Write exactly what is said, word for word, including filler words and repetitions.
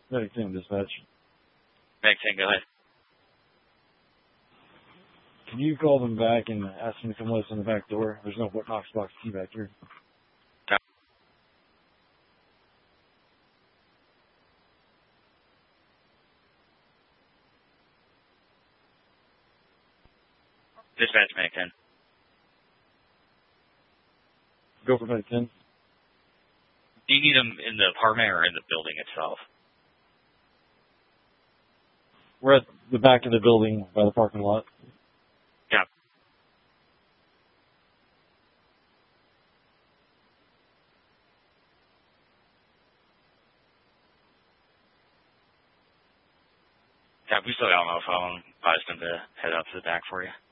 Medic ten, dispatch. Medic ten, go ahead. Can you call them back and ask them to come let us in the back door? There's no Knox box key back here. Okay. Dispatch, Medic ten. Go for Medic ten. Do you need them in the apartment or in the building itself? We're at the back of the building by the parking lot. Yeah. Yeah, we still got them on the phone. I just them to head up to the back for you.